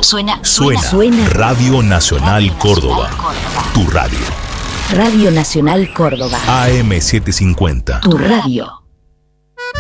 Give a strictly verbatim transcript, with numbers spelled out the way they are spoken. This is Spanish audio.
Suena, Suena, suena. Radio Nacional Córdoba. Tu radio. Radio Nacional Córdoba. A M setecientos cincuenta. Tu radio.